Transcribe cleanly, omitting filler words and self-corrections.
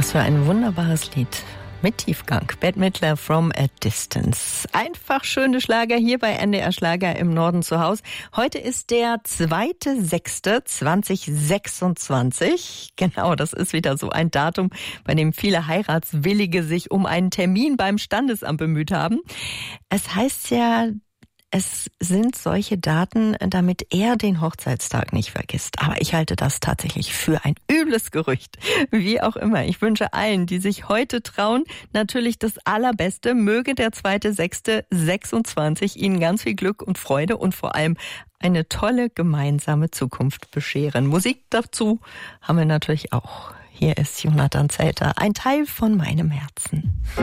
Was für ein wunderbares Lied. Mit Tiefgang. Bette Midler, From a Distance. Einfach schöne Schlager hier bei NDR Schlager im Norden zu Hause. Heute ist der 2.6.2026. Genau, das ist wieder so ein Datum, bei dem viele Heiratswillige sich um einen Termin beim Standesamt bemüht haben. Es heißt ja, es sind solche Daten, damit er den Hochzeitstag nicht vergisst. Aber ich halte das tatsächlich für ein übles Gerücht. Wie auch immer. Ich wünsche allen, die sich heute trauen, natürlich das Allerbeste. Möge der 2.6.26 Ihnen ganz viel Glück und Freude und vor allem eine tolle gemeinsame Zukunft bescheren. Musik dazu haben wir natürlich auch. Hier ist Jonathan Zelter, ein Teil von meinem Herzen.